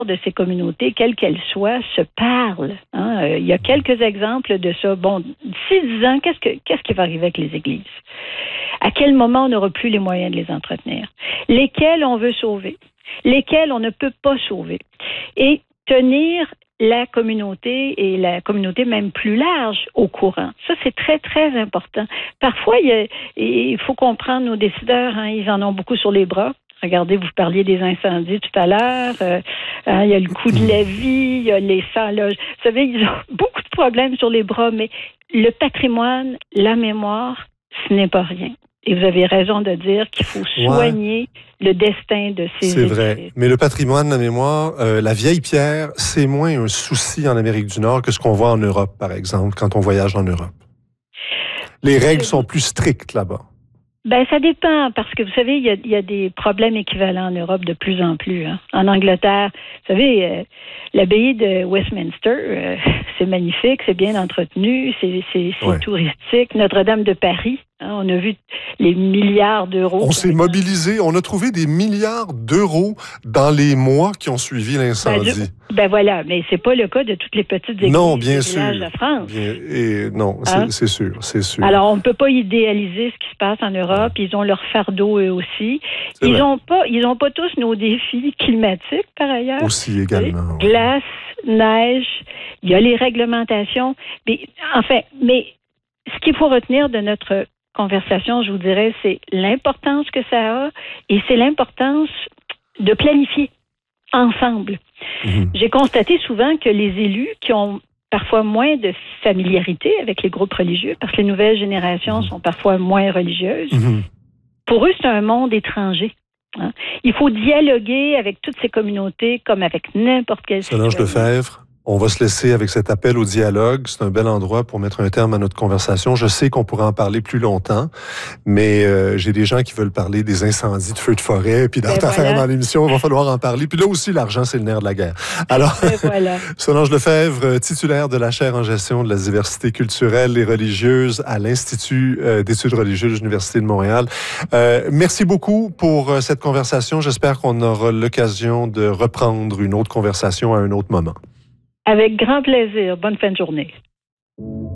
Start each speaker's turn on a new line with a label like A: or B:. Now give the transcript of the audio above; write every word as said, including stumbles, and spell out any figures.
A: de ces communautés, quelles qu'elles soient, se parlent. Hein? Euh, il y a quelques exemples de ça. Bon, d'ici dix ans, qu'est-ce, que, qu'est-ce qui va arriver avec les églises? À quel moment on n'aura plus les moyens de les entretenir? Lesquels on veut sauver? Lesquels on ne peut pas sauver? Et tenir la communauté et la communauté même plus large au courant. Ça, c'est très, très important. Parfois, il, y a, il faut comprendre nos décideurs, hein, ils en ont beaucoup sur les bras. Regardez, vous parliez des incendies tout à l'heure. Euh, hein, il y a le coût de la vie, il y a les sans-loges. Vous savez, ils ont beaucoup de problèmes sur les bras, mais le patrimoine, la mémoire, ce n'est pas rien. Et vous avez raison de dire qu'il faut soigner ouais. le destin de ces
B: C'est vrai. Édifices. Mais le patrimoine, la mémoire, euh, la vieille pierre, c'est moins un souci en Amérique du Nord que ce qu'on voit en Europe, par exemple, quand on voyage en Europe. Les règles sont plus strictes là-bas.
A: Ben, ça dépend, parce que vous savez, il y a, il y a des problèmes équivalents en Europe de plus en plus. Hein. En Angleterre, vous savez, euh, l'abbaye de Westminster, euh, c'est magnifique, c'est bien entretenu, c'est, c'est, c'est ouais. touristique. Notre-Dame de Paris, hein, on a vu les milliards d'euros.
B: On s'est mobilisé, on a trouvé des milliards d'euros dans les mois qui ont suivi l'incendie.
A: Ben, ben voilà, mais c'est pas le cas de toutes les petites églises
B: non, bien
A: des
B: sûr.
A: villages de France.
B: Bien, et non, hein? c'est, c'est sûr, c'est sûr.
A: Alors, on ne peut pas idéaliser ce qui se passe en Europe. Ils ont leur fardeau eux aussi. C'est ils n'ont pas, ils ont pas tous nos défis climatiques, par ailleurs.
B: Aussi également.
A: Oui. Glace, neige, il y a les réglementations. Mais, enfin, mais ce qu'il faut retenir de notre conversation, je vous dirais, c'est l'importance que ça a et c'est l'importance de planifier ensemble. Mmh. J'ai constaté souvent que les élus qui ont parfois moins de familiarité avec les groupes religieux, parce que les nouvelles générations mmh. sont parfois moins religieuses, mmh. pour eux, c'est un monde étranger. Hein? Il faut dialoguer avec toutes ces communautés comme avec n'importe quelle
B: Solange Lefebvre, on va se laisser avec cet appel au dialogue. C'est un bel endroit pour mettre un terme à notre conversation. Je sais qu'on pourrait en parler plus longtemps, mais euh, j'ai des gens qui veulent parler des incendies de feux de forêt, puis d'autres ben affaires voilà. dans l'émission. Il va falloir en parler. Puis là aussi, l'argent, c'est le nerf de la guerre. Alors, ben voilà. Solange Lefebvre, titulaire de la chaire en gestion de la diversité culturelle et religieuse à l'Institut d'études religieuses de l'Université de Montréal. Euh, merci beaucoup pour cette conversation. J'espère qu'on aura l'occasion de reprendre une autre conversation à un autre moment.
A: Avec grand plaisir. Bonne fin de journée.